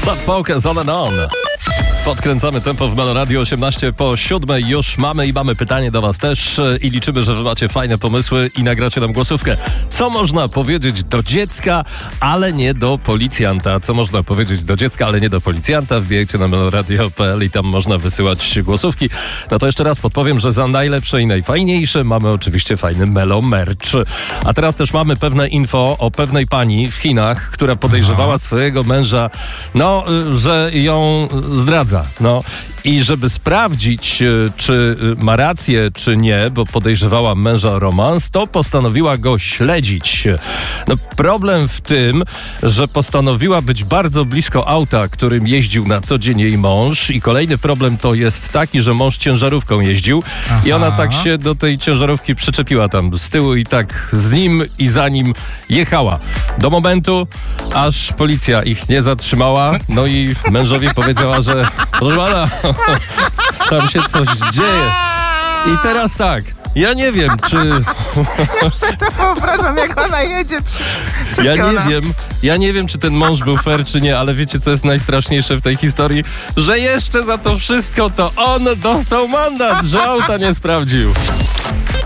Such Focus on and on. Podkręcamy tempo w Meloradio 18 po 7. Już mamy pytanie do was też i liczymy, że wy macie fajne pomysły i nagracie nam głosówkę. Co można powiedzieć do dziecka, ale nie do policjanta? Co można powiedzieć do dziecka, ale nie do policjanta? Wbijajcie na meloradio.pl i tam można wysyłać głosówki. No to jeszcze raz podpowiem, że za najlepsze i najfajniejsze mamy oczywiście fajny Melo Merch. A teraz też mamy pewne info o pewnej pani w Chinach, która podejrzewała swojego męża, że ją zdradza. I żeby sprawdzić, czy ma rację, czy nie, bo podejrzewała męża o romans, to postanowiła go śledzić. Problem w tym, że postanowiła być bardzo blisko auta, którym jeździł na co dzień jej mąż, i kolejny problem to jest taki, że mąż ciężarówką jeździł i ona tak się do tej ciężarówki przyczepiła tam z tyłu i tak z nim i za nim jechała. Do momentu, aż policja ich nie zatrzymała, i mężowi powiedziała, że proszę pana, tam się coś dzieje. I teraz tak, ja nie wiem, czy... Ja sobie to wyobrażam, jak ona jedzie Ja nie wiem, czy ten mąż był fair, czy nie, ale wiecie, co jest najstraszniejsze w tej historii? Że jeszcze za to wszystko to on dostał mandat, że auta nie sprawdził.